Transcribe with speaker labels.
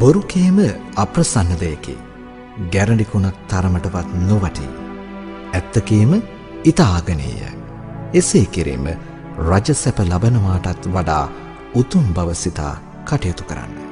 Speaker 1: බොරු කීම අප්‍රසන්න දෙයකි. ගැරඬිකුණක් තරමටවත් නොවටී. ඇත්ත කීම ඉතාගනීය. එසේ කිරීම රජසැප ලබනවාටත් වඩා උතුම් බව සිතා කටයුතු කරන්න.